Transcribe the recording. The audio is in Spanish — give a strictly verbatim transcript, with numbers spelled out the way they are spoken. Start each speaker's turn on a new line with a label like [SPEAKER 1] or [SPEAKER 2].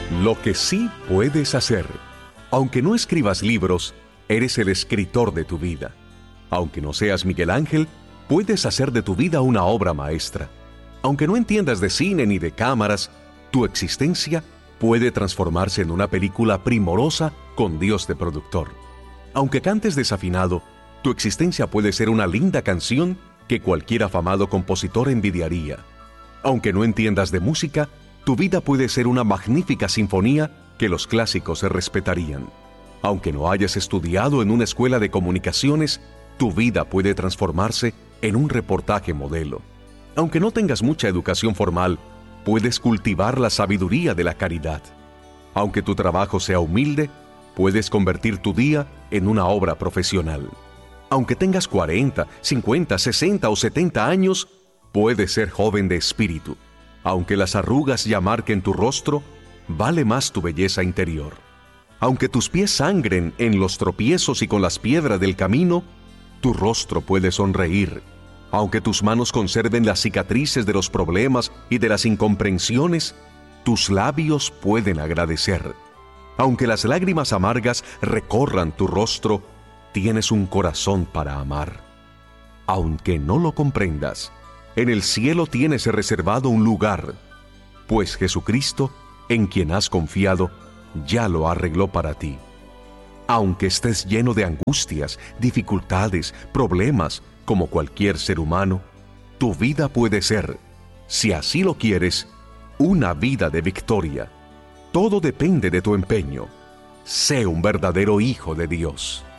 [SPEAKER 1] Lo que sí puedes hacer. Aunque no escribas libros, eres el escritor de tu vida. Aunque no seas Miguel Ángel, puedes hacer de tu vida una obra maestra. Aunque no entiendas de cine ni de cámaras, tu existencia puede transformarse en una película primorosa con Dios de productor. Aunque cantes desafinado, tu existencia puede ser una linda canción que cualquier afamado compositor envidiaría. Aunque no entiendas de música, tu vida puede ser una magnífica sinfonía que los clásicos se respetarían. Aunque no hayas estudiado en una escuela de comunicaciones, tu vida puede transformarse en un reportaje modelo. Aunque no tengas mucha educación formal, puedes cultivar la sabiduría de la caridad. Aunque tu trabajo sea humilde, puedes convertir tu día en una obra profesional. Aunque tengas cuarenta, cincuenta, sesenta o setenta años, puedes ser joven de espíritu. Aunque las arrugas ya marquen tu rostro, vale más tu belleza interior. Aunque tus pies sangren en los tropiezos y con las piedras del camino, tu rostro puede sonreír. Aunque tus manos conserven las cicatrices de los problemas y de las incomprensiones, tus labios pueden agradecer. Aunque las lágrimas amargas recorran tu rostro, tienes un corazón para amar. Aunque no lo comprendas, en el cielo tienes reservado un lugar, pues Jesucristo, en quien has confiado, ya lo arregló para ti. Aunque estés lleno de angustias, dificultades, problemas, como cualquier ser humano, tu vida puede ser, si así lo quieres, una vida de victoria. Todo depende de tu empeño. Sé un verdadero hijo de Dios.